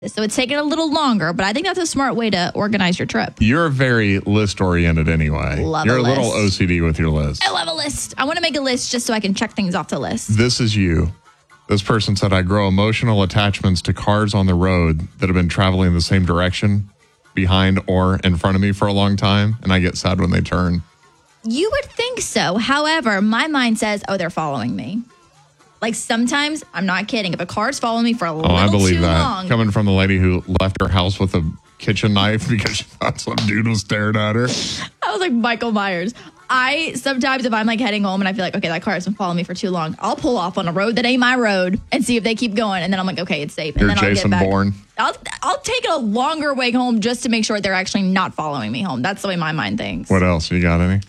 So it's taking a little longer, but I think that's a smart way to organize your trip. You're very list-oriented anyway. You're a little OCD with your list. I love a list. I want to make a list just so I can check things off the list. This is you. This person said, I grow emotional attachments to cars on the road that have been traveling the same direction behind or in front of me for a long time, and I get sad when they turn. You would think so. However, my mind says, oh, they're following me. Like sometimes, I'm not kidding, if a car's following me for a little I believe too that. long. Coming from the lady who left her house with a kitchen knife because she thought some dude was staring at her. I was like Michael Myers. Sometimes if I'm like heading home and I feel like, okay, that car has been following me for too long, I'll pull off on a road that ain't my road and see if they keep going. And then I'm like, okay, it's safe. And You're then Jason I'll get back. Bourne. I'll take a longer way home just to make sure they're actually not following me home. That's the way my mind thinks. What else? You got any?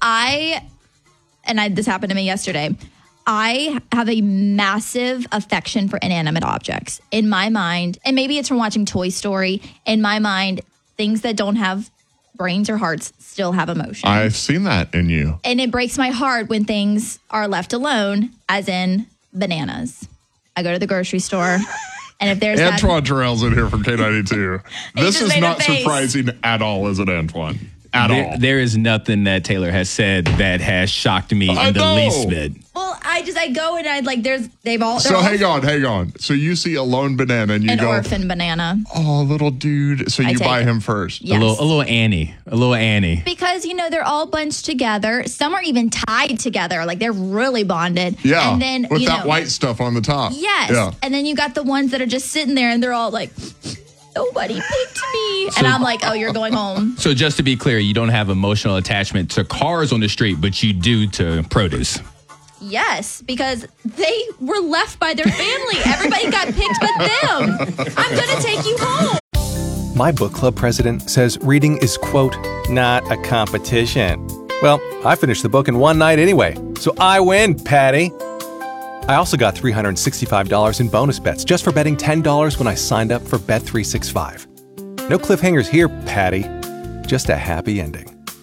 This happened to me yesterday. I have a massive affection for inanimate objects. In my mind, and maybe it's from watching Toy Story, in my mind, things that don't have brains or hearts still have emotion. I've seen that in you. And it breaks my heart when things are left alone, as in bananas. I go to the grocery store, and if there's Antoine Terrell's in here from K92. This is not face. surprising at all, is it, Antoine? At all. There is nothing that Taylor has said that has shocked me in the least bit. Well, I go and I like they've all. So hang on. So you see a lone banana and you go, orphan banana. Oh, little dude. So you buy him first. Yes. A little Annie. Because, they're all bunched together. Some are even tied together. Like they're really bonded. Yeah. And then, with that white stuff on the top. Yes. Yeah. And then you got the ones that are just sitting there and they're all like, nobody picked me. And I'm like, oh, you're going home. So just to be clear, you don't have emotional attachment to cars on the street, but you do to produce. Yes, because they were left by their family. Everybody got picked but them. I'm going to take you home. My book club president says reading is, quote, not a competition. Well, I finished the book in one night anyway, so I win, Patty. I also got $365 in bonus bets just for betting $10 when I signed up for Bet365. No cliffhangers here, Patty. Just a happy ending.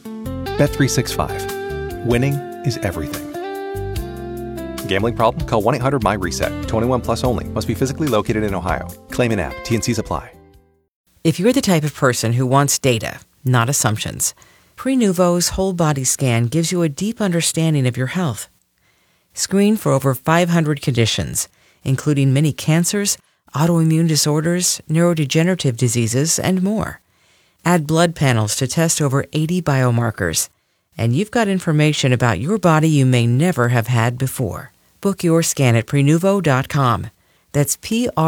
Bet365. Winning is everything. Gambling problem? Call 1-800-MY-RESET. 21 plus only. Must be physically located in Ohio. Claim in app. T&Cs apply. If you're the type of person who wants data, not assumptions, Prenuvo's whole body scan gives you a deep understanding of your health. Screen for over 500 conditions, including many cancers, autoimmune disorders, neurodegenerative diseases, and more. Add blood panels to test over 80 biomarkers. And you've got information about your body you may never have had before. Book your scan at Prenuvo.com. That's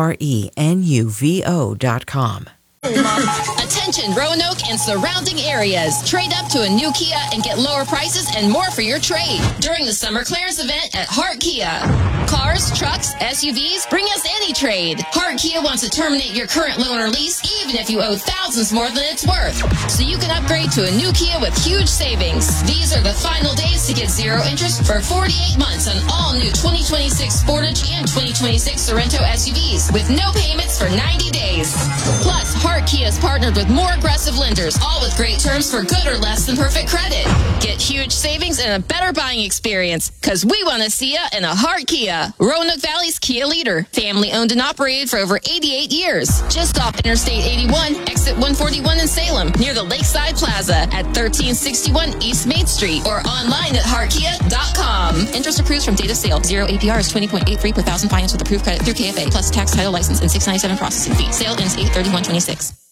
Prenuvo.com. Attention Roanoke and surrounding areas. Trade up to a new Kia and get lower prices and more for your trade during the summer clearance event at Hart Kia. Cars, trucks, SUVs, bring us any trade. Hart Kia wants to terminate your current loan or lease even if you owe thousands more than it's worth. So you can upgrade to a new Kia with huge savings. These are the final days to get zero interest for 48 months on all new 2026 Sportage and 2026 Sorento SUVs with no payments for 90 days. Plus, Hart Kia is partnered with more aggressive lenders, all with great terms for good or less than perfect credit. Get huge savings and a better buying experience, because we want to see you in a Hart Kia. Roanoke Valley's Kia leader. Family owned and operated for over 88 years. Just off Interstate 81, exit 141 in Salem, near the Lakeside Plaza at 1361 East Main Street, or online at heartkia.com. Interest approved from date of sale. Zero APR is 20.83 per thousand finance with approved credit through KFA, plus tax, title, license, and $697 processing fee. Sale ends 8/31/26.